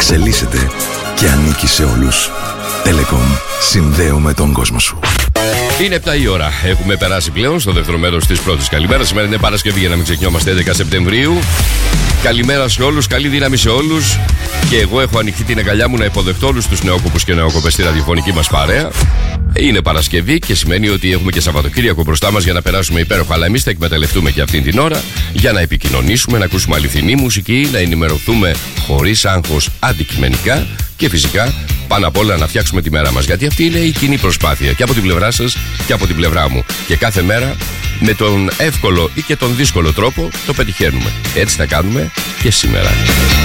εξελίσσεται και ανήκει σε όλους. Telecom. Συνδέουμε τον κόσμο σου. Είναι 7 η ώρα. Έχουμε περάσει πλέον στο δεύτερο μέρος της πρώτης καλημέρας. Σήμερα είναι Παρασκευή για να μην ξεχνιόμαστε, 11 Σεπτεμβρίου. Καλημέρα σε όλους, καλή δύναμη σε όλους. Και εγώ έχω ανοιχτεί την αγκαλιά μου να υποδεχτώ όλους τους νεόκοπους και νεόκοπες στη ραδιοφωνική μας παρέα. Είναι Παρασκευή και σημαίνει ότι έχουμε και Σαββατοκύριακο μπροστά μας για να περάσουμε υπέροχα. Αλλά εμείς θα εκμεταλλευτούμε και αυτήν την ώρα για να επικοινωνήσουμε, να ακούσουμε αληθινή μουσική, να ενημερωθούμε χωρίς άγχος αντικειμενικά και φυσικά πάνω απ' όλα να φτιάξουμε τη μέρα μας. Γιατί αυτή είναι η κοινή προσπάθεια και από την πλευρά σας και από την πλευρά μου. Και κάθε μέρα με τον εύκολο ή και τον δύσκολο τρόπο το πετυχαίνουμε. Έτσι θα κάνουμε και σήμερα.